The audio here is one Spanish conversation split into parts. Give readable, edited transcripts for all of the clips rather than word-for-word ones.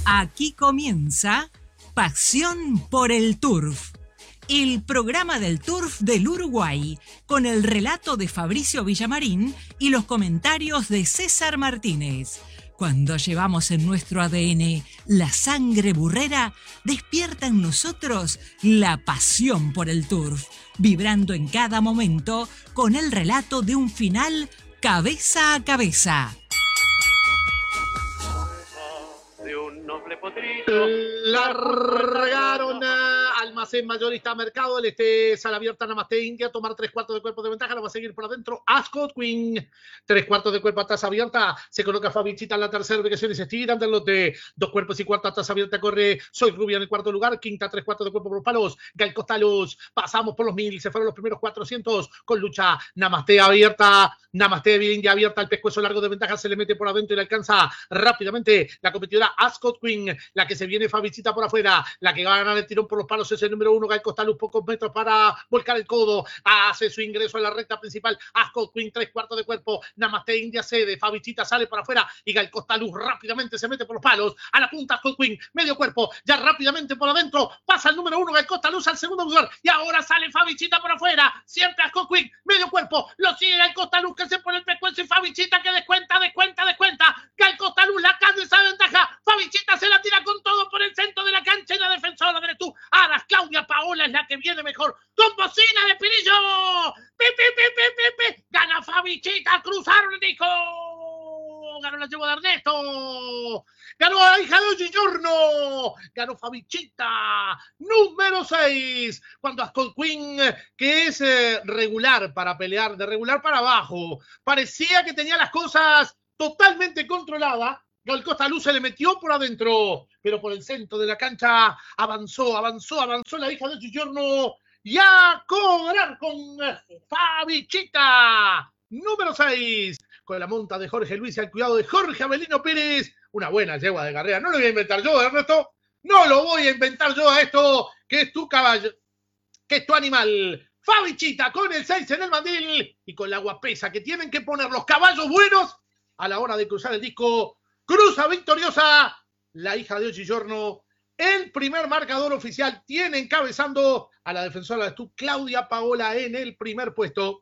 Aquí comienza Pasión por el Turf, el programa del Turf del Uruguay, con el relato de Fabricio Villamarín y los comentarios de César Martínez. Cuando llevamos en nuestro ADN la sangre burrera, despierta en nosotros la pasión por el turf, vibrando en cada momento con el relato de un final cabeza a cabeza. De un noble potrillo. Largaron Almacén Mayorista Mercado del Este, sala abierta Namaste India, tomar 3/4 de cuerpo de ventaja, la va a seguir por adentro Ascot Queen, 3/4 de cuerpo a taza abierta, se coloca Fabichita en la tercera ubicación y se estiran del lote, 2 cuerpos y cuarta taza abierta, corre Soy Rubia en el cuarto lugar, quinta 3/4 de cuerpo por los palos, Gal Costa Luz, pasamos por los 1000, se fueron los primeros 400 con lucha, Namaste abierta, Namaste bien ya abierta, el pescuezo largo de ventaja se le mete por adentro y le alcanza rápidamente la competidora Ascot Queen, la que se viene Fabichita por afuera, la que va a ganar el tirón por los palos es el número 1, Gal Costa Luz, pocos metros para volcar el codo, hace su ingreso a la recta principal, Ascot Queen 3/4 de cuerpo, Namaste India cede, Fabichita sale para afuera y Gal Costa Luz rápidamente se mete por los palos, a la punta Ascot Queen, medio cuerpo, ya rápidamente por adentro, pasa el número 1, Gal Costa Luz al segundo lugar y ahora sale Fabichita por afuera, siempre Ascot Queen, medio cuerpo, lo sigue Gal Costa Luz que se pone el pescuezo y Fabichita que descuenta, Gal Costa Luz la cae esa ventaja, Fabichita se la tira con todo por el centro de la cancha y la defensora de tú, Aras, Claudia Paola es la que viene mejor, con bocina de Pirillo, gana Fabichita, cruzaron el disco, ganó la yegua de Ernesto, ganó la hija de Giorno, ganó Fabichita, número 6, cuando Ascot Queen, que es regular para pelear, de regular para abajo, parecía que tenía las cosas totalmente controladas, Gal Costa Luz se le metió por adentro, pero por el centro de la cancha avanzó la hija de Giorno y a cobrar con Fabichita, número 6, con la monta de Jorge Luis y al cuidado de Jorge Avelino Pérez, una buena yegua de carrera, no lo voy a inventar yo, Ernesto, no lo voy a inventar yo a esto, que es tu caballo, que es tu animal, Fabichita con el 6 en el mandil y con la guapesa que tienen que poner los caballos buenos a la hora de cruzar el disco. Cruza victoriosa la hija de Giorno. El primer marcador oficial tiene encabezando a la defensora de Stu, Claudia Paola, en el primer puesto.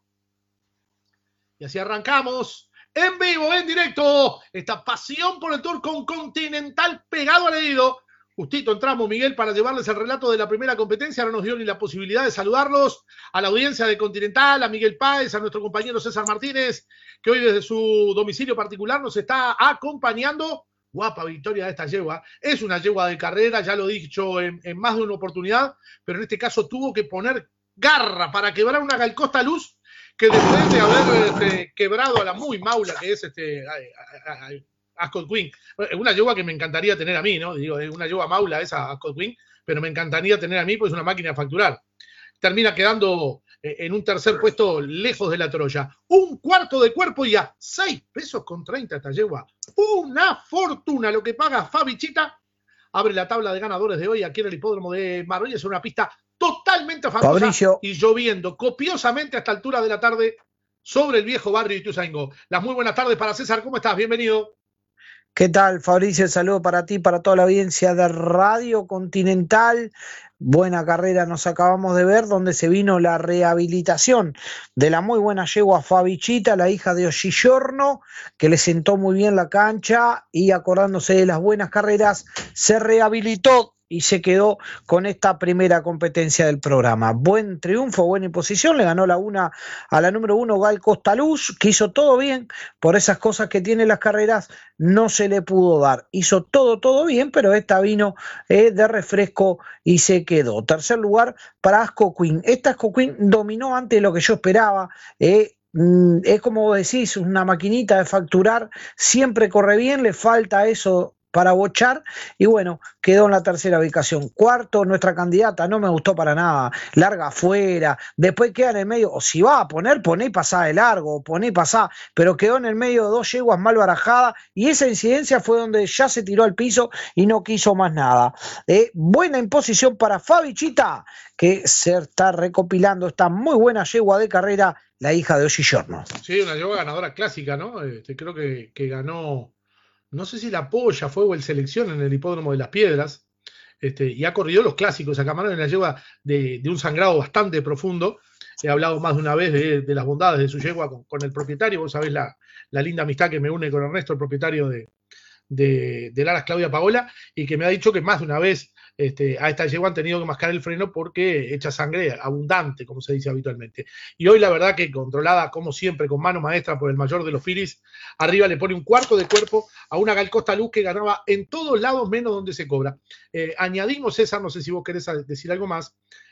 Y así arrancamos en vivo, en directo, esta pasión por el Tour con Continental pegado al oído. Justito entramos, Miguel, para llevarles el relato de la primera competencia. No nos dio ni la posibilidad de saludarlos a la audiencia de Continental, a Miguel Páez, a nuestro compañero César Martínez, que hoy desde su domicilio particular nos está acompañando. Guapa victoria de esta yegua. Es una yegua de carrera, ya lo he dicho en más de una oportunidad, pero en este caso tuvo que poner garra para quebrar una Gal Costa Luz que después de haber quebrado a la muy maula que es Ascot Queen, una yegua que me encantaría tener a mí, ¿no? Digo, es una yegua maula esa Ascot Queen, pero me encantaría tener a mí, pues es una máquina de facturar. Termina quedando en un tercer puesto lejos de la Troya. 1/4 de cuerpo y a 6 pesos con 30 esta yegua. Una fortuna lo que paga Fabichita. Abre la tabla de ganadores de hoy aquí en el hipódromo de Marbella. Es una pista totalmente famosa Fabricio. Y lloviendo copiosamente a esta altura de la tarde sobre el viejo barrio de Ituzaingó. Las muy buenas tardes para César. ¿Cómo estás? Bienvenido. ¿Qué tal, Fabricio? El saludo para ti, para toda la audiencia de Radio Continental. Buena carrera nos acabamos de ver, donde se vino la rehabilitación de la muy buena yegua Fabichita, la hija de Giorno, que le sentó muy bien la cancha y acordándose de las buenas carreras, se rehabilitó y se quedó con esta primera competencia del programa. Buen triunfo, buena imposición, le ganó a la número 1 Gal Costa Luz, que hizo todo bien, por esas cosas que tiene las carreras no se le pudo dar, hizo todo bien, pero esta vino de refresco y se quedó. Tercer lugar para Ascot Queen. Esta Ascot Queen dominó antes de lo que yo esperaba, es como vos decís, una maquinita de facturar, siempre corre bien, le falta eso para bochar, y bueno, quedó en la tercera ubicación. Cuarto, nuestra candidata, no me gustó para nada, larga afuera, después queda en el medio, o si va a poné y pasá de largo, poné y pasá, pero quedó en el medio de 2 yeguas mal barajadas, y esa incidencia fue donde ya se tiró al piso y no quiso más nada. Buena imposición para Fabichita, que se está recopilando esta muy buena yegua de carrera, la hija de Giorno. Sí, una yegua ganadora clásica, ¿no? Creo que ganó no sé si la Polla fue o el Selección en el Hipódromo de Las Piedras, y ha corrido los clásicos. A Camarón la lleva de un sangrado bastante profundo. He hablado más de una vez de las bondades de su yegua con el propietario. Vos sabés la linda amistad que me une con Ernesto, el propietario de Laras Claudia Paola, y que me ha dicho que más de una vez a esta yegua han tenido que mascar el freno porque echa sangre abundante, como se dice habitualmente. Y hoy la verdad que controlada, como siempre, con mano maestra por el mayor de los Piris, arriba le pone un cuarto de cuerpo a una Gal Costa Luz que ganaba en todos lados menos donde se cobra. Añadimos, César, no sé si vos querés decir algo más,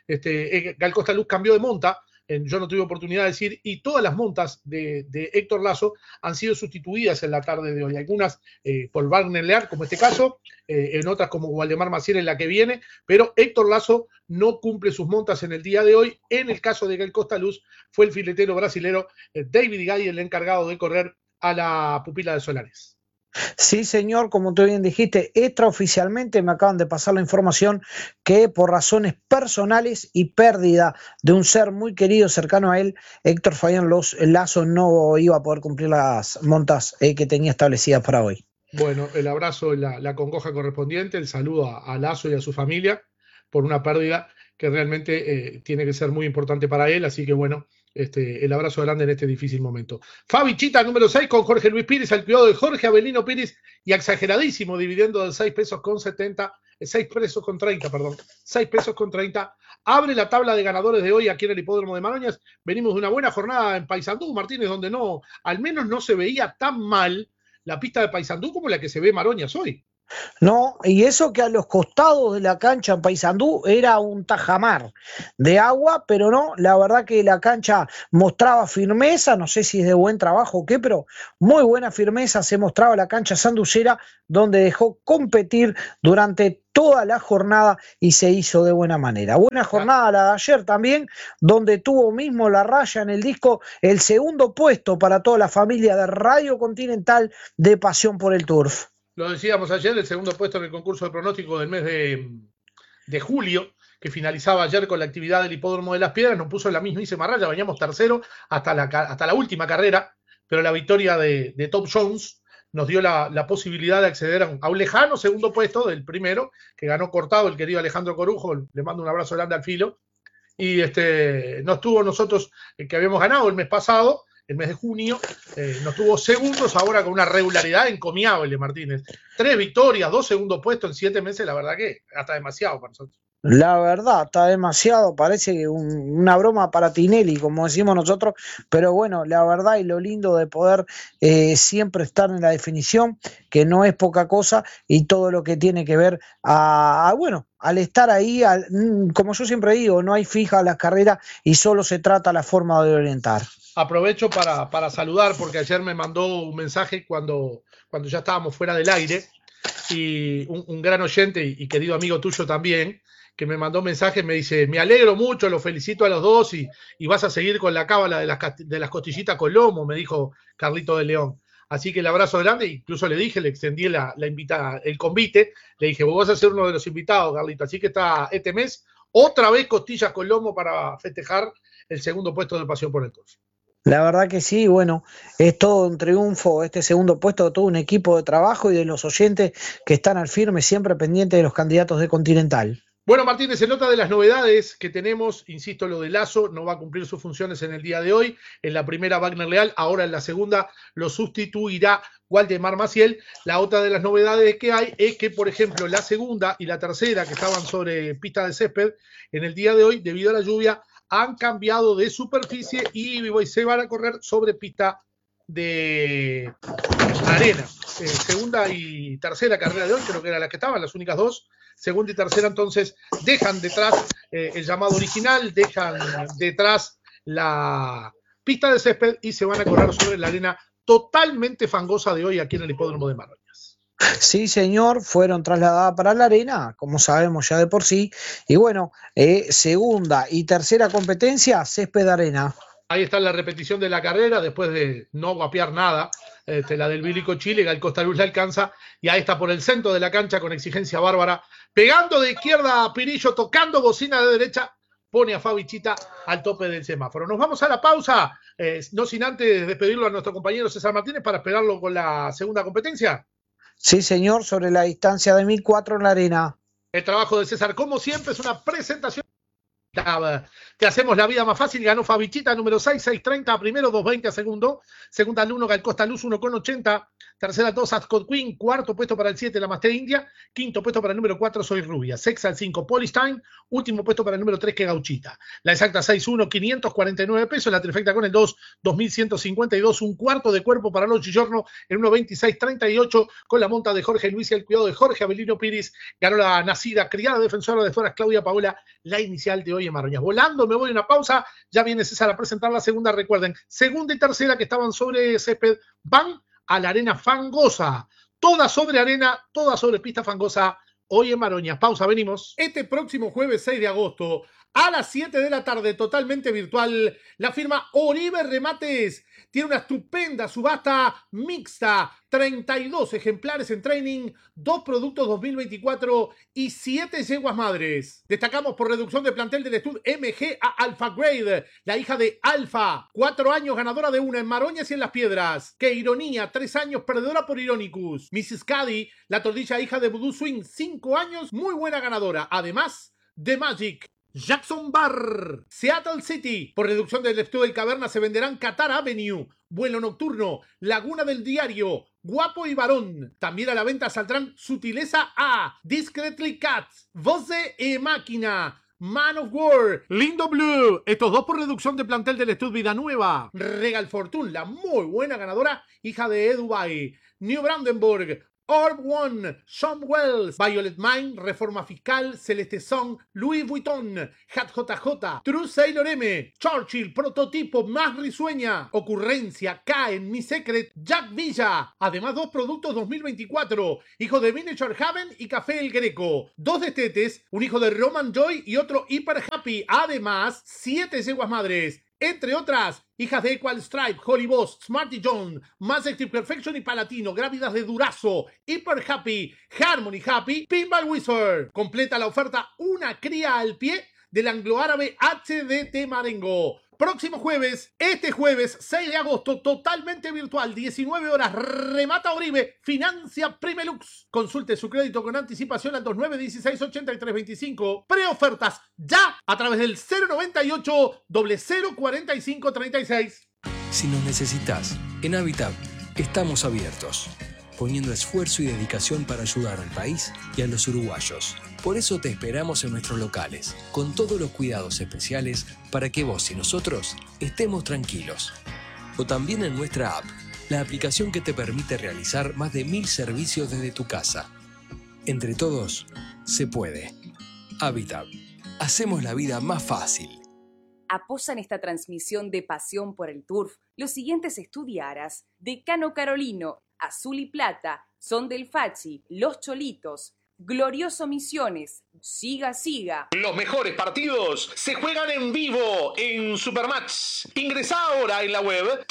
Gal Costa Luz cambió de monta, yo no tuve oportunidad de decir, y todas las montas de Héctor Lazo han sido sustituidas en la tarde de hoy. Algunas por Wagner Lear, como este caso, en otras como Waldemar Maciel en la que viene, pero Héctor Lazo no cumple sus montas en el día de hoy. En el caso de Gal Costa Luz, fue el filetero brasilero David Gay el encargado de correr a la pupila de Solares. Sí, señor, como tú bien dijiste, extraoficialmente me acaban de pasar la información que por razones personales y pérdida de un ser muy querido cercano a él, Héctor Fabián Lazo no iba a poder cumplir las montas que tenía establecidas para hoy. Bueno, el abrazo, la congoja correspondiente, el saludo a Lazo y a su familia por una pérdida que realmente tiene que ser muy importante para él, así que bueno, el abrazo grande en este difícil momento. Fabi Chita, número 6, con Jorge Luis Pires, al cuidado de Jorge Avelino Pires, y exageradísimo, dividiendo de 6 pesos con 70, 6 pesos con 30, perdón, 6 pesos con 30, abre la tabla de ganadores de hoy aquí en el Hipódromo de Maroñas. Venimos de una buena jornada en Paysandú, Martínez, donde al menos no se veía tan mal la pista de Paysandú como la que se ve Maroñas hoy. No, y eso que a los costados de la cancha en Paysandú era un tajamar de agua, pero no, la verdad que la cancha mostraba firmeza, no sé si es de buen trabajo o qué, pero muy buena firmeza se mostraba la cancha sanducera, donde dejó competir durante toda la jornada y se hizo de buena manera. Buena jornada la de ayer también, donde tuvo mismo la raya en el disco, el segundo puesto para toda la familia de Radio Continental de Pasión por el Turf. Lo decíamos ayer, el segundo puesto en el concurso de pronóstico del mes de julio, que finalizaba ayer con la actividad del Hipódromo de Las Piedras, nos puso la mismísima raya, veníamos tercero hasta la última carrera, pero la victoria de Top Jones nos dio la posibilidad de acceder a un lejano segundo puesto del primero, que ganó cortado el querido Alejandro Corujo, le mando un abrazo grande al filo, y nos tuvo nosotros, que habíamos ganado el mes pasado, el mes de junio, nos tuvo segundos ahora con una regularidad encomiable, Martínez. 3 victorias, 2 segundos puestos en 7 meses, la verdad que hasta demasiado para nosotros. La verdad, está demasiado, parece que una broma para Tinelli, como decimos nosotros, pero bueno, la verdad y lo lindo de poder siempre estar en la definición, que no es poca cosa, y todo lo que tiene que ver al estar ahí, como yo siempre digo, no hay fija las carreras y solo se trata la forma de orientar. Aprovecho para saludar, porque ayer me mandó un mensaje cuando ya estábamos fuera del aire, y un gran oyente y querido amigo tuyo también, que me mandó un mensaje, me dice, me alegro mucho, los felicito a los dos y vas a seguir con la cábala de las costillitas con lomo, me dijo Carlito de León. Así que el abrazo grande, incluso le dije, le extendí el convite, le dije, vos vas a ser uno de los invitados, Carlito. Así que está este mes, otra vez costillas con lomo para festejar el segundo puesto de Pasión por el Turf. La verdad que sí, bueno, es todo un triunfo este segundo puesto de todo un equipo de trabajo y de los oyentes que están al firme, siempre pendientes de los candidatos de Continental. Bueno, Martínez, se nota de las novedades que tenemos, insisto, lo de Lazo no va a cumplir sus funciones en el día de hoy, en la primera Wagner Leal, ahora en la segunda lo sustituirá Waldemar Maciel. La otra de las novedades que hay es que, por ejemplo, la segunda y la tercera, que estaban sobre pista de césped, en el día de hoy, debido a la lluvia, han cambiado de superficie y se van a correr sobre pista de arena. Segunda y tercera carrera de hoy, creo que eran las que estaban, las únicas dos. Segunda y tercera, entonces, dejan detrás el llamado original, dejan detrás la pista de césped y se van a correr sobre la arena totalmente fangosa de hoy aquí en el Hipódromo de Maroñas. Sí, señor, fueron trasladadas para la arena, como sabemos ya de por sí, y bueno, segunda y tercera competencia, césped arena. Ahí está la repetición de la carrera, después de no guapear nada, la del Bilico Chile, Gal Costa Luz la alcanza, y ahí está por el centro de la cancha con exigencia bárbara, pegando de izquierda a Pirillo, tocando bocina de derecha, pone a Fabi Chita al tope del semáforo. Nos vamos a la pausa, no sin antes despedirlo a nuestro compañero César Martínez para esperarlo con la segunda competencia. Sí, señor, sobre la distancia de 1004 en la arena. El trabajo de César, como siempre, es una presentación. Te hacemos la vida más fácil. Ganó Fabichita, número 6, 6.30, primero 2.20 a segundo. Segunda al 1, Galcosta Luz, 1.80. Tercera 2, Ascot Queen. Cuarto puesto para el 7, la Master India. Quinto puesto para el número 4, Soy Rubia. Sexta al 5, Polystime. Último puesto para el número 3, que Gauchita. La exacta 6.1, 549 pesos. La trifecta con el 2, 2.152. Un cuarto de cuerpo para Los Giorno en 1.26.38 con la monta de Jorge Luis y el cuidado de Jorge Avelino Piris. Ganó la nacida, criada defensora de fueras Claudia Paola, la inicial de hoy en Maroñas. Volando, me voy a una pausa. Ya viene César a presentar la segunda. Recuerden, segunda y tercera que estaban sobre césped van a la arena fangosa. Toda sobre arena, toda sobre pista fangosa. Hoy en Maroñas. Pausa, venimos. Este próximo jueves 6 de agosto, a las 7 de la tarde, totalmente virtual, la firma Oribe Remates tiene una estupenda subasta mixta. 32 ejemplares en training, 2 productos 2024 y 7 yeguas madres. Destacamos por reducción de plantel del Stud MG a Alpha Grade, la hija de Alpha, 4 años ganadora de una en Maroñas y en Las Piedras. Qué ironía, 3 años perdedora por Ironicus. Mrs. Caddy, la tordilla hija de Voodoo Swing, 5 años, muy buena ganadora. Además, The Magic. Jackson Bar, Seattle City. Por reducción del Stud del Caverna se venderán Qatar Avenue, Vuelo Nocturno, Laguna del Diario, Guapo y Varón. También a la venta saldrán Sutileza A, Discreetly Cat, Voce e Máquina, Man of War, Lindo Blue. Estos 2 por reducción de plantel del Stud Vida Nueva. Regal Fortune, la muy buena ganadora, hija de Dubai. New Brandenburg, Orb One, Sean Wells, Violet Mine, Reforma Fiscal, Celeste Song, Louis Vuitton, Hat JJ, True Sailor M, Churchill, Prototipo más risueña, Ocurrencia, K en Mi Secret, Jack Villa. Además 2 productos 2024, hijo de Miniature Haven y Café El Greco. 2 destetes, un hijo de Roman Joy y otro Hyper Happy. Además 7 yeguas madres. Entre otras, hijas de Equal Stripe, Holy Boss, Smarty John, Majestic Perfection y Palatino, Grávidas de Durazo, Hyper Happy, Harmony Happy, Pinball Wizard. Completa la oferta una cría al pie del anglo-árabe HDT Marengo. Próximo jueves, este jueves 6 de agosto, totalmente virtual, 19 horas, remata Oribe, financia Primelux. Consulte su crédito con anticipación al 2916-8325. Preofertas ya a través del 098 0045 36. Si nos necesitas, en Habitat estamos abiertos, poniendo esfuerzo y dedicación para ayudar al país y a los uruguayos. Por eso te esperamos en nuestros locales, con todos los cuidados especiales para que vos y nosotros estemos tranquilos. O también en nuestra app, la aplicación que te permite realizar más de 1000 servicios desde tu casa. Entre todos, se puede. Habitat. Hacemos la vida más fácil. Apoyan esta transmisión de Pasión por el Turf los siguientes estudiaras: Decano Carolino, Azul y Plata, Son del Fachi, Los Cholitos, Glorioso Misiones, Siga Siga. Los mejores partidos se juegan en vivo en Supermatch. Ingresá ahora en la web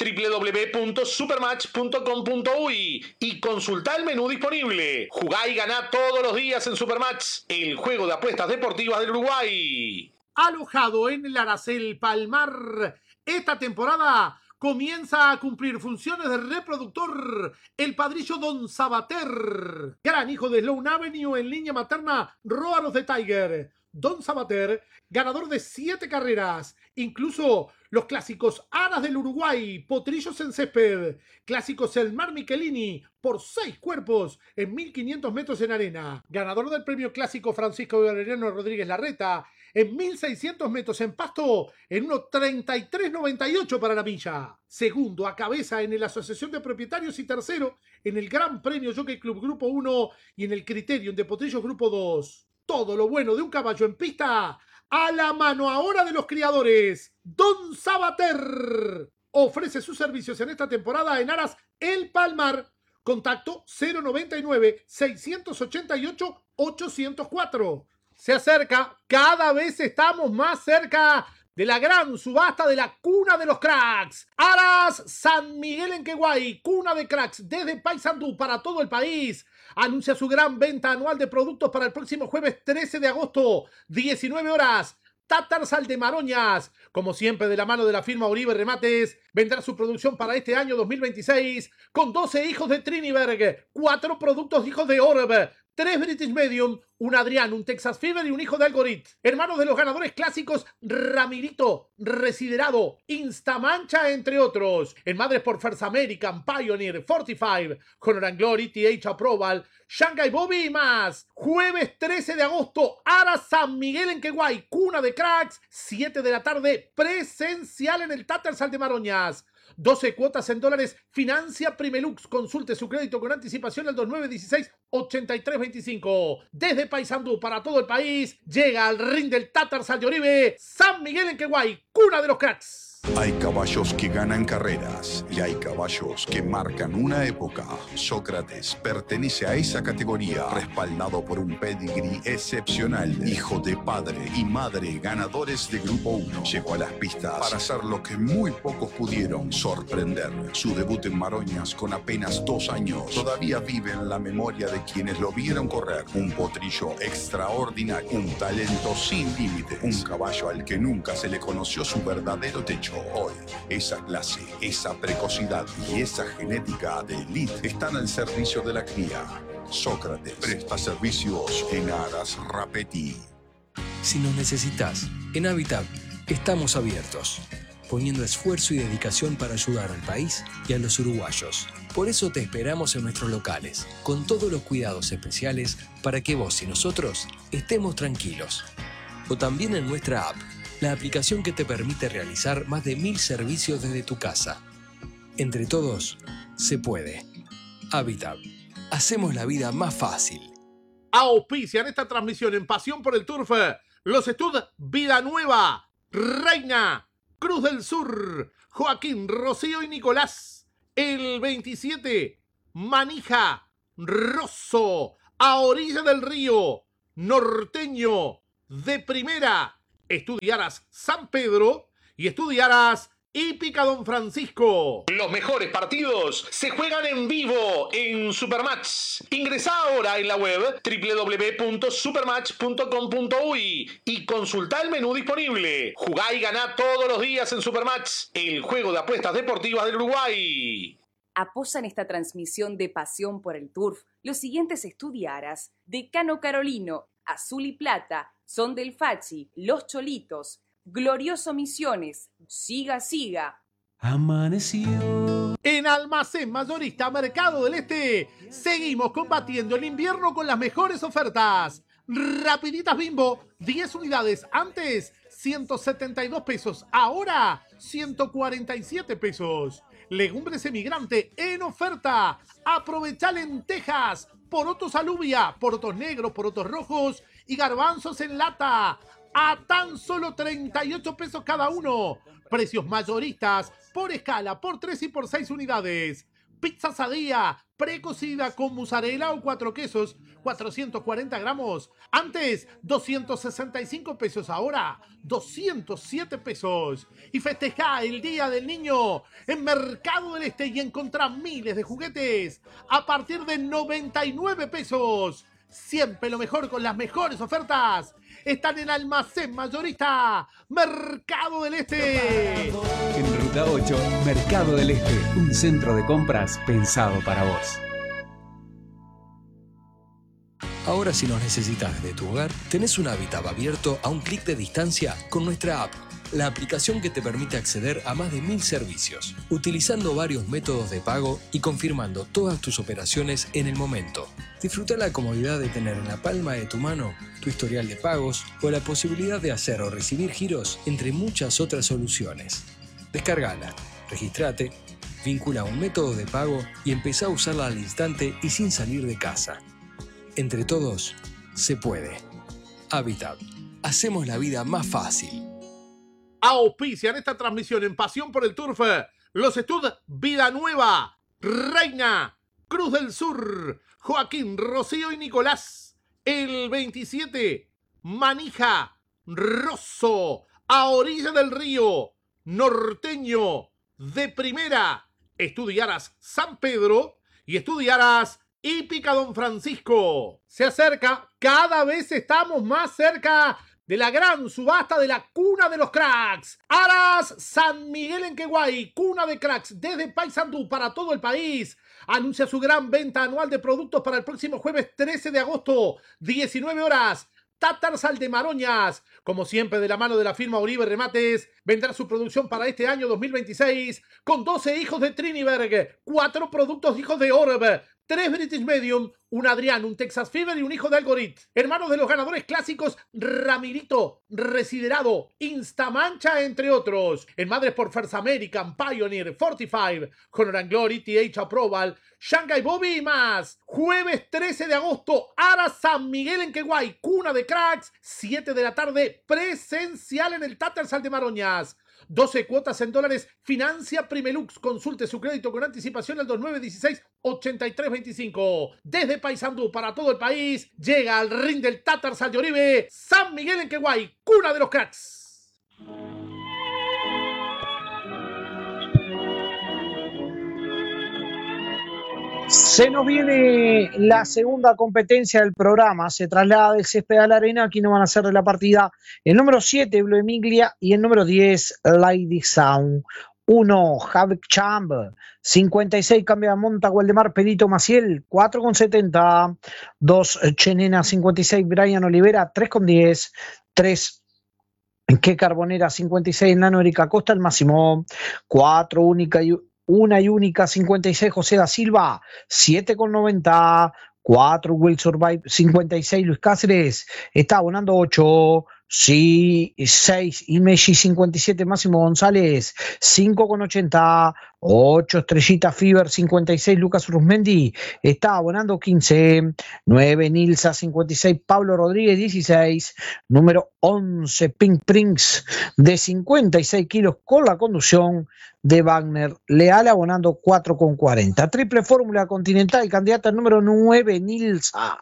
www.supermatch.com.uy y consultá el menú disponible. Jugá y ganá todos los días en Supermatch, el juego de apuestas deportivas del Uruguay. Alojado en el Aracel Palmar, esta temporada comienza a cumplir funciones de reproductor el padrillo Don Sabater, gran hijo de Sloan Avenue en línea materna, Roar of the Tiger. Don Sabater, ganador de 7 carreras, incluso los clásicos Aras del Uruguay, Potrillos en Césped, clásicos El Mar Michelini, por 6 cuerpos en 1500 metros en arena, ganador del premio clásico Francisco Valeriano Rodríguez Larreta, en 1600 metros en pasto, en 1.33.98 para la milla. Segundo a cabeza en la Asociación de Propietarios y tercero en el Gran Premio Jockey Club Grupo 1 y en el Criterium de Potrillos Grupo 2. Todo lo bueno de un caballo en pista a la mano ahora de los criadores. Don Sabater ofrece sus servicios en esta temporada en Aras El Palmar. Contacto 099-688-804. Se acerca, cada vez estamos más cerca de la gran subasta de la cuna de los cracks. Aras San Miguel en Queguay, cuna de cracks desde Paysandú para todo el país. Anuncia su gran venta anual de productos para el próximo jueves 13 de agosto, 19 horas. Tatarsal de Maroñas. Como siempre, de la mano de la firma Uribe Remates, vendrá su producción para este año 2026 con 12 hijos de Triniberg, 4 productos hijos de Orb, 3 British Medium, un Adrián, un Texas Fever y un hijo de Algorit. Hermanos de los ganadores clásicos Ramirito, Residerado, Instamancha, entre otros. En madres por First American, Pioneer, 45, Honor and Glory, TH Approval, Shanghai Bobby y más. Jueves 13 de agosto, Ara San Miguel en Queguay, cuna de cracks, 7 de la tarde, presencial en el Tatarsal de Maroñas. 12 cuotas en dólares, financia Primelux. Consulte su crédito con anticipación al 2916-8325. Desde Paysandú para todo el país, llega al ring del Tatarsal de Uribe, San Miguel en Queguay, cuna de los cracks. Hay caballos que ganan carreras y hay caballos que marcan una época. Sócrates pertenece a esa categoría, respaldado por un pedigrí excepcional. Hijo de padre y madre ganadores de Grupo 1. Llegó a las pistas para hacer lo que muy pocos pudieron, sorprender. Su debut en Maroñas con apenas 2 años todavía vive en la memoria de quienes lo vieron correr. Un potrillo extraordinario, un talento sin límites, un caballo al que nunca se le conoció su verdadero techo. Hoy, esa clase, esa precocidad y esa genética de elite están al servicio de la cría. Sócrates presta servicios en Aras Rapeti. Si nos necesitas, en Habitat estamos abiertos, poniendo esfuerzo y dedicación para ayudar al país y a los uruguayos. Por eso te esperamos en nuestros locales, con todos los cuidados especiales para que vos y nosotros estemos tranquilos. O también en nuestra app, la aplicación que te permite realizar más de 1000 servicios desde tu casa. Entre todos, se puede. Habitat. Hacemos la vida más fácil. Auspician esta transmisión en Pasión por el Turf los Estud Vida Nueva, Reina, Cruz del Sur, Joaquín, Rocío y Nicolás. El 27, Manija, Rosso, a orilla del río, Norteño, de primera. Estudiarás San Pedro y estudiarás Hípica Don Francisco. Los mejores partidos se juegan en vivo en Supermatch. Ingresá ahora en la web www.supermatch.com.uy y consultá el menú disponible. Jugá y ganá todos los días en Supermatch, el juego de apuestas deportivas del Uruguay. Apoyan esta transmisión de Pasión por el Turf los siguientes estudiaras: Decano Carolino, Azul y Plata, Son del Fachi, Los Cholitos, Glorioso Misiones, Siga Siga. Amaneció. En Almacén Mayorista Mercado del Este seguimos combatiendo el invierno con las mejores ofertas. Rapiditas Bimbo, 10 unidades, antes 172 pesos, ahora 147 pesos. Legumbres Emigrante en oferta. Aprovecha lentejas, porotos alubia, porotos negros, porotos rojos y garbanzos en lata a tan solo 38 pesos cada uno. Precios mayoristas por escala, por 3 y por 6 unidades. Pizza Sadía, precocida con mozzarella o 4 quesos, 440 gramos. Antes, 265 pesos, ahora 207 pesos. Y festeja el Día del Niño en Mercado del Este y encontrá miles de juguetes a partir de 99 pesos. Siempre lo mejor con las mejores ofertas. Están en Almacén Mayorista Mercado del Este. En Ruta 8, Mercado del Este, un centro de compras pensado para vos. Ahora, si nos necesitas desde tu hogar, tenés un Habitat abierto a un clic de distancia con nuestra app, la aplicación que te permite acceder a más de 1000 servicios, utilizando varios métodos de pago y confirmando todas tus operaciones en el momento. Disfruta la comodidad de tener en la palma de tu mano tu historial de pagos o la posibilidad de hacer o recibir giros, entre muchas otras soluciones. Descárgala, registrate, vincula un método de pago y empezá a usarla al instante y sin salir de casa. Entre todos, se puede. Habitat. Hacemos la vida más fácil. Auspician esta transmisión en Pasión por el Turf los Estud Vida Nueva, Reina, Cruz del Sur, Joaquín, Rocío y Nicolás. El 27, Manija, Rosso, a orilla del río, Norteño, de primera. Estudiarás San Pedro y estudiarás Hípica Don Francisco. Se acerca, cada vez estamos más cerca de la gran subasta de la cuna de los cracks. Aras San Miguel en Queguay, cuna de cracks desde Paysandú para todo el país. Anuncia su gran venta anual de productos para el próximo jueves 13 de agosto, 19 horas. Tatarsal de Maroñas, como siempre de la mano de la firma Oribe Remates, vendrá su producción para este año 2026 con 12 hijos de Triniberg, 4 productos hijos de Orb, 3 British Medium, un Adrián, un Texas Fever y un hijo de Algorit. Hermanos de los ganadores clásicos Ramirito, Residerado, Instamancha, entre otros. En madres por First American, Pioneer, 45, Honor and Glory, TH Approval, Shanghai Bobby y más. Jueves 13 de agosto, Ara San Miguel en Queguay, cuna de cracks, 7 de la tarde, presencial en el Tatarsal de Maroñas. 12 cuotas en dólares, financia Primelux. Consulte su crédito con anticipación al 2916-8325. Desde Paysandú para todo el país, llega al ring del Tatarsal de Oribe, San Miguel en Queguay, cuna de los cracks. Se nos viene la segunda competencia del programa. Se traslada del césped a la arena. Aquí nos van a hacer de la partida el número 7, Blue Emiglia, y el número 10, Lady Sound. 1, Havik Champ. 56, cambia Monta Gualdemar Pedito Maciel. 4,70. 2, Chenena. 56, Brian Olivera. 3,10. 3, Que Carbonera. 56, Nano Erika Costa, el máximo. 4, Una y única, 56, José da Silva, 7,90, 4, Will Survive, 56, Luis Cáceres, está abonando 8, sí, 6, Imeji, 57, Máximo González, 5,80, 8, Estrellita Fever, 56, Lucas Rusmendi, está abonando 15, 9, Nilsa, 56, Pablo Rodríguez, 16, número 11, Pink Prince, de 56 kilos con la conducción de Wagner Leal, abonando 4,40. Triple Fórmula Continental, candidata número 9, Nilsa,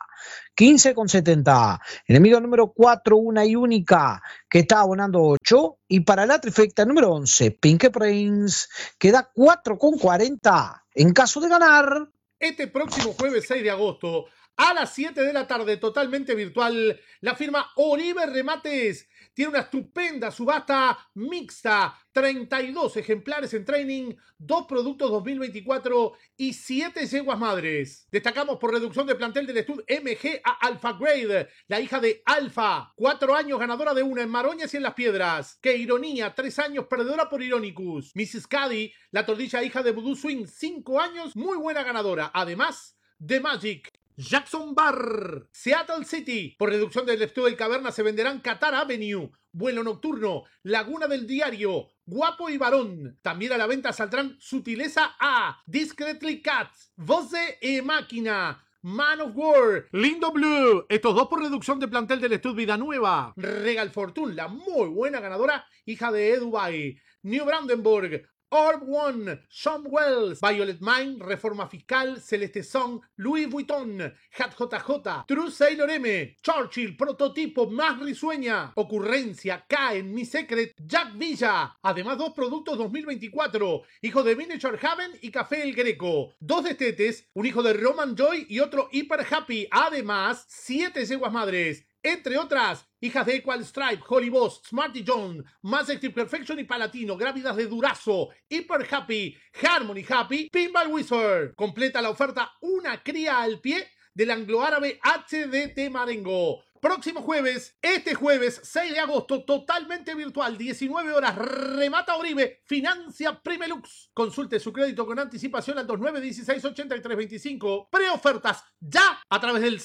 15,70. Enemigo número 4, Una y única, que está abonando 8. Y para la trifecta número 11, Pink Prince, que da 4,40 en caso de ganar. Este próximo jueves 6 de agosto, a las 7 de la tarde, totalmente virtual, la firma Oribe Remates tiene una estupenda subasta mixta, 32 ejemplares en training, 2 productos 2024 y 7 yeguas madres. Destacamos por reducción de plantel del Stud MG a Alpha Grade, la hija de Alpha, 4 años ganadora de una en Maroñas y en Las Piedras. Que Ironía, 3 años perdedora por Ironicus. Mrs. Caddy, la tordilla hija de Voodoo Swing, 5 años, muy buena ganadora. Además, The Magic. Jackson Bar, Seattle City. Por reducción del estudio del Caverna se venderán Qatar Avenue, Vuelo Nocturno, Laguna del Diario, Guapo y Varón. También a la venta saldrán Sutileza A, Discreetly Cat, Voce e Máquina, Man of War, Lindo Blue. Estos 2 por reducción de plantel del Stud Vida Nueva. Regal Fortune, la muy buena ganadora, hija de Dubai. New Brandenburg, Orb One, Sean Wells, Violet Mine, Reforma Fiscal, Celeste Song, Louis Vuitton, Hat JJ, True Sailor M, Churchill, Prototipo más risueña, Ocurrencia, K en Mi Secret, Jack Villa. Además 2 productos 2024, hijo de Miniature Haven y Café El Greco. 2 destetes, un hijo de Roman Joy y otro Hyper Happy. Además 7 yeguas madres. Entre otras, hijas de Equal Stripe, Holy Boss, Smarty John, Mass Active Perfection y Palatino, grávidas de Durazo, Hyper Happy, Harmony Happy, Pinball Wizard. Completa la oferta una cría al pie del anglo-árabe HDT Marengo. Próximo jueves, este jueves 6 de agosto, totalmente virtual, 19 horas, remata Oribe, financia Primelux. Consulte su crédito con anticipación al 2916-8325. Preofertas ya a través del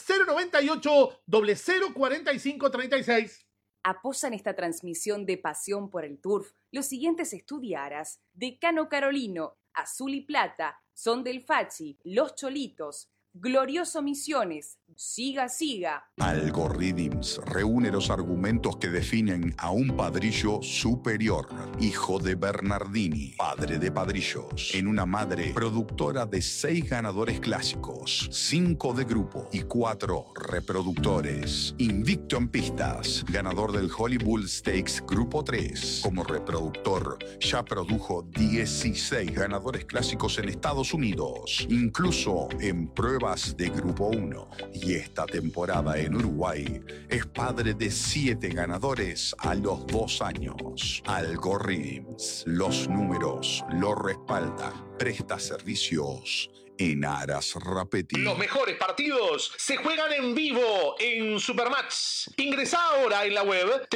098-004536. Apoyan esta transmisión de Pasión por el Turf los siguientes estudiaras: Decano Carolino, Azul y Plata, Son del Fachi, Los Cholitos, Glorioso Misiones, Siga Siga. Algorithms reúne los argumentos que definen a un padrillo superior, hijo de Bernardini, padre de padrillos, en una madre productora de 6 ganadores clásicos, 5 de grupo y 4 reproductores. Invicto en pistas, ganador del Holy Bull Stakes Grupo 3. Como reproductor, ya produjo 16 ganadores clásicos en Estados Unidos, incluso en pruebas pruebas de Grupo 1 y esta temporada en Uruguay es padre de 7 ganadores a los 2 años. Algorithms, los números lo respaldan. Presta servicios en Aras Rapetti. Los mejores partidos se juegan en vivo en Supermatch. Ingresá ahora en la web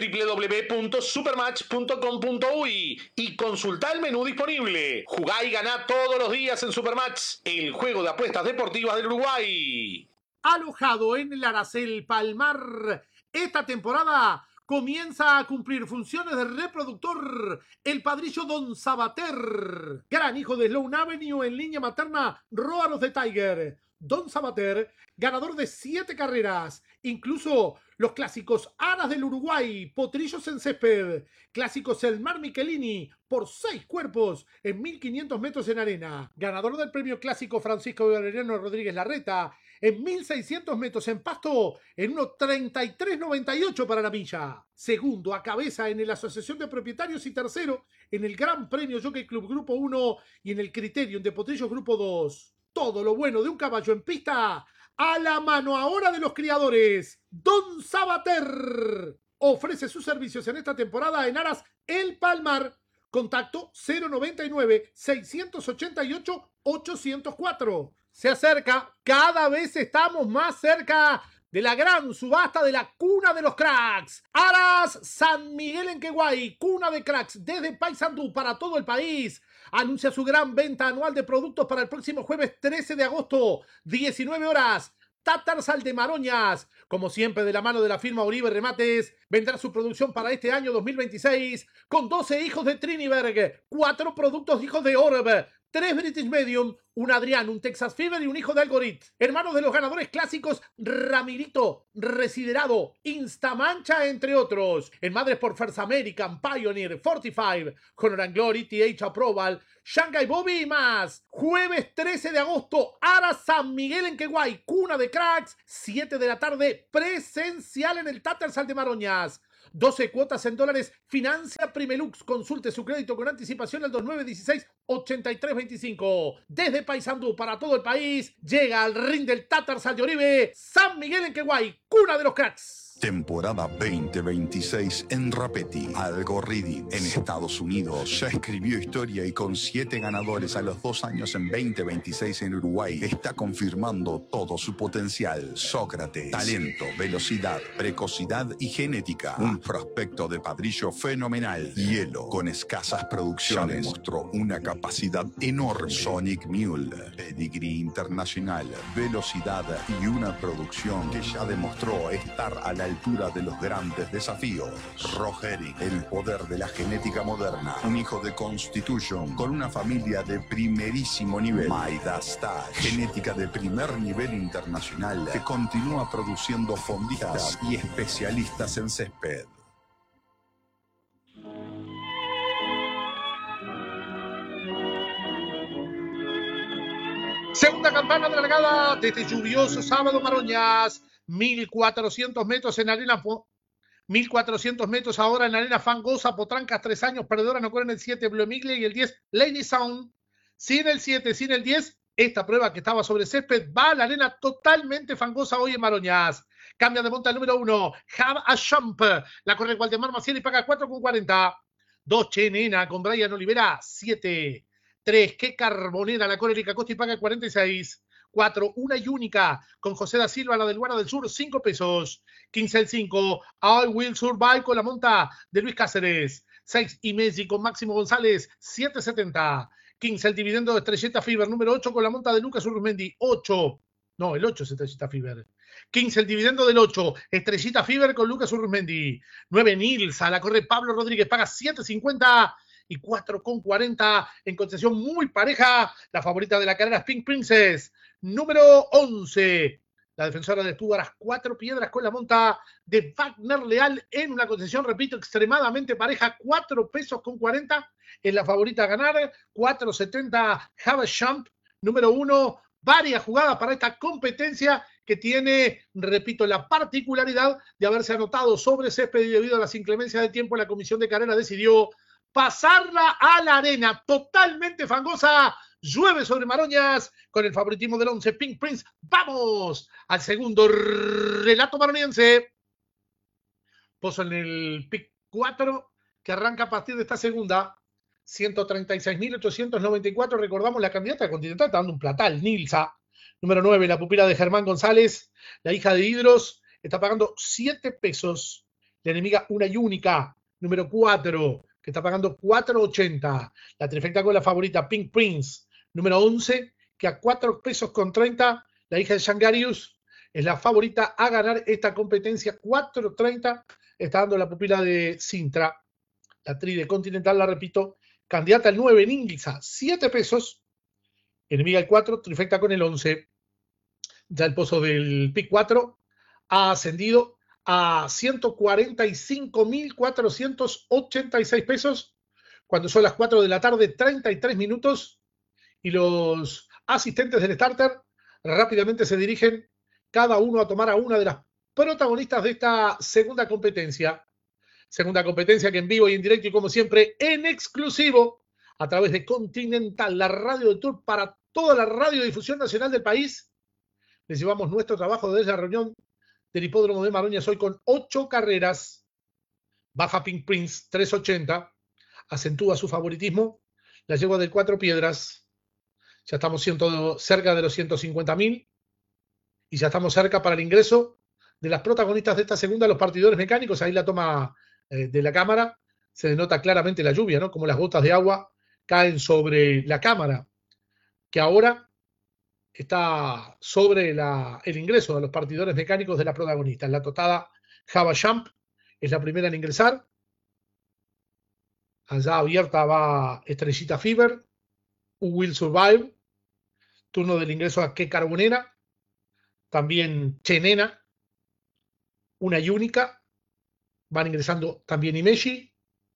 www.supermatch.com.uy y consultá el menú disponible. Jugá y ganá todos los días en Supermatch, el juego de apuestas deportivas del Uruguay. Alojado en el Aracel Palmar, esta temporada comienza a cumplir funciones de reproductor el padrillo Don Sabater, gran hijo de Sloan Avenue en línea materna Roar of the Tiger. Don Sabater, ganador de 7 carreras, incluso los clásicos Aras del Uruguay, Potrillos en Césped, clásicos El Mar Michelini por 6 cuerpos en 1500 metros en arena, ganador del premio clásico Francisco Valeriano Rodríguez Larreta en 1600 metros en pasto en 1:33.98 para la milla. Segundo a cabeza en la Asociación de Propietarios y tercero en el Gran Premio Jockey Club Grupo 1 y en el Criterium de Potrillos Grupo 2. Todo lo bueno de un caballo en pista a la mano ahora de los criadores. Don Sabater ofrece sus servicios en esta temporada en Aras El Palmar. Contacto 099-688-804. Se acerca, cada vez estamos más cerca de la gran subasta de la cuna de los cracks. Aras San Miguel en Queguay, cuna de cracks desde Paysandú para todo el país. Anuncia su gran venta anual de productos para el próximo jueves 13 de agosto, 19 horas. Tatarsal de Maroñas, como siempre de la mano de la firma Uribe Remates, vendrá su producción para este año 2026 con 12 hijos de Triniberg, 4 productos hijos de Orb, 3 British Medium, un Adrián, un Texas Fever y un hijo de Algorit. Hermanos de los ganadores clásicos Ramirito, Residerado, Instamancha, entre otros. En Madres por First American, Pioneer, 45, Honor and Glory, TH Approval, Shanghai Bobby y más. Jueves 13 de agosto, Aras San Miguel en Queguay, cuna de cracks, 7 de la tarde, presencial en el Tatarsal de Maroñas. 12 cuotas en dólares, financia Primelux. Consulte su crédito con anticipación al 2916-8325. Desde Paysandú para todo el país, llega al ring del Tatarsal de Oribe, San Miguel en Queguay, cuna de los cracks. Temporada 2026 en Rapetti. Algorithms en Estados Unidos ya escribió historia y con 7 ganadores a los 2 años en 2026 en Uruguay está confirmando todo su potencial. Sócrates, talento, velocidad, precocidad y genética. Un prospecto de padrillo fenomenal. Hielo, con escasas producciones, ya demostró una capacidad enorme. Sonic Mule, pedigree internacional, velocidad y una producción que ya demostró estar a la altura de los grandes desafíos. Rogeri, el poder de la genética moderna, un hijo de Constitution con una familia de primerísimo nivel. Maidastar, genética de primer nivel internacional que continúa produciendo fondistas y especialistas en césped. Segunda campana de largada de este lluvioso sábado Maroñas. 1400 metros en arena, 1400 metros ahora en arena Fangosa, Potrancas 3 años, perdedora no corren el 7 Blue Migle y el 10 Lady Sound. Sin el 7, sin el 10, esta prueba que estaba sobre césped va a la arena totalmente fangosa hoy en Maroñas. Cambia de monta el número 1, Have a Jump, la corre Waldemar Maciel y paga 4,40. 2 Chenena con Brian Olivera, 7. 3, Que Carbonera, la corre Erika Costa y paga 46. 4, Una y Única, con José da Silva, la del Guarda del Sur, 5 pesos. 15 el 5, I Will Survive con la monta de Luis Cáceres. 6, y Messi con Máximo González, 7.70. 15 el dividendo de Estrellita Fever, número 8 con la monta de Lucas Urmendi, 8. No, el 8 es Estrellita Fever. 15 el dividendo del 8, Estrellita Fever con Lucas Urmendi. 9, Nilsa, la corre Pablo Rodríguez, paga 7.50. Y 4,40 en concesión muy pareja. La favorita de la carrera es Pink Princess. Número 11. La defensora de Estuaras, 4 piedras con la monta de Wagner Leal en una concesión, repito, extremadamente pareja. 4 pesos con 40 es la favorita a ganar. 4.70 Have a Jump. Número 1. Varias jugadas para esta competencia que tiene, repito, la particularidad de haberse anotado sobre césped y debido a las inclemencias de tiempo la comisión de carrera decidió pasarla a la arena totalmente fangosa llueve sobre Maroñas con el favoritismo del 11 Pink Prince. Vamos al segundo relato maroniense. Pozo en el pick 4 que arranca a partir de esta segunda. 136.894. Recordamos, la candidata continental está dando un platal. Nilsa. Número 9, la pupila de Germán González, la hija de Hidros, está pagando 7 pesos. La enemiga una y única. Número 4, que está pagando 4.80. La trifecta con la favorita Pink Prince. Número 11, que a 4 pesos con 30. La hija de Shangarius es la favorita a ganar esta competencia. 4.30 está dando la pupila de Sintra. La tri de Continental, la repito, candidata al 9, Ningisa, 7 pesos. Enemiga el 4, trifecta con el 11. Ya el pozo del PIC 4 ha ascendido a 145.486 pesos cuando son las 4 de la tarde, 33 minutos. Y los asistentes del starter rápidamente se dirigen cada uno a tomar a una de las protagonistas de esta segunda competencia. Segunda competencia que en vivo y en directo y como siempre en exclusivo a través de Continental, la radio del Tour para toda la radiodifusión nacional del país. Les llevamos nuestro trabajo desde la reunión del hipódromo de Maroñas hoy con 8 carreras. Baja Pink Prince, 3.80. Acentúa su favoritismo. La yegua del 4 Piedras. Ya estamos cerca de los 150.000. Y ya estamos cerca para el ingreso de las protagonistas de esta segunda, los partidores mecánicos. Ahí la toma de la cámara. Se denota claramente la lluvia, ¿no? Como las gotas de agua caen sobre la cámara, que ahora está sobre el ingreso de los partidores mecánicos de la protagonista. La totada Java Champ es la primera en ingresar. Allá abierta va Estrellita Fever, Who Will Survive. Turno del ingreso a Que Carbonera. También Chenena, una y única. Van ingresando también Imeshi.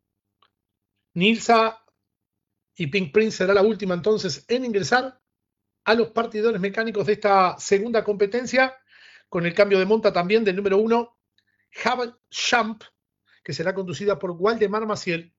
Nilsa y Pink Prince será la última entonces en ingresar a los partidores mecánicos de esta segunda competencia, con el cambio de monta también del número 1, Java Champ, que será conducida por Waldemar Maciel.